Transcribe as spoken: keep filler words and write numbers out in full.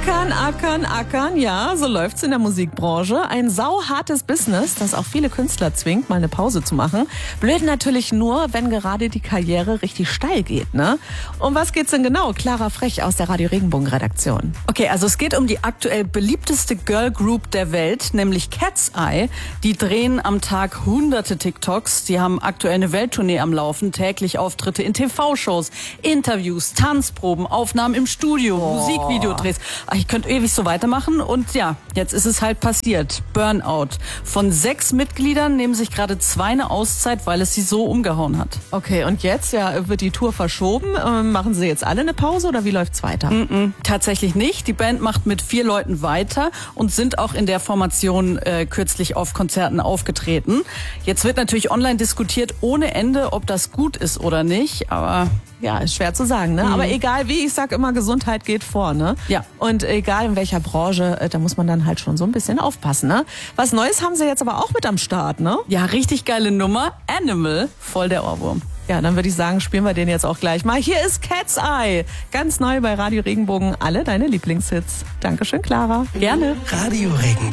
Ackern, ackern, ackern, ja, so läuft's in der Musikbranche. Ein sauhartes Business, das auch viele Künstler zwingt, mal eine Pause zu machen. Blöd natürlich nur, wenn gerade die Karriere richtig steil geht, ne? Um was geht's denn genau? Clara Frech aus der Radio Regenbogen Redaktion. Okay, also es geht um die aktuell beliebteste Girl Group der Welt, nämlich Cat's Eye. Die drehen am Tag hunderte TikToks. Die haben aktuell eine Welttournee am Laufen, täglich Auftritte in T V-Shows, Interviews, Tanzproben, Aufnahmen im Studio, oh. Musikvideodrehs. Ich könnte ewig so weitermachen und ja, jetzt ist es halt passiert. Burnout. Von sechs Mitgliedern nehmen sich gerade zwei eine Auszeit, weil es sie so umgehauen hat. Okay, und jetzt ja wird die Tour verschoben. Ähm, machen sie jetzt alle eine Pause oder wie läuft's weiter? Mm-mm, tatsächlich nicht. Die Band macht mit vier Leuten weiter und sind auch in der Formation äh, kürzlich auf Konzerten aufgetreten. Jetzt wird natürlich online diskutiert ohne Ende, ob das gut ist oder nicht, aber ja, ist schwer zu sagen, ne? Mhm. Aber egal wie, ich sag immer, Gesundheit geht vor, ne? Ja. Und egal in welcher Branche, da muss man dann halt schon so ein bisschen aufpassen, ne? Was Neues haben sie jetzt aber auch mit am Start, ne? Ja, richtig geile Nummer. Animal, voll der Ohrwurm. Ja, dann würde ich sagen, spielen wir den jetzt auch gleich mal. Hier ist Cat's Eye, ganz neu bei Radio Regenbogen. Alle deine Lieblingshits. Dankeschön, Clara. Gerne. Radio Regenbogen.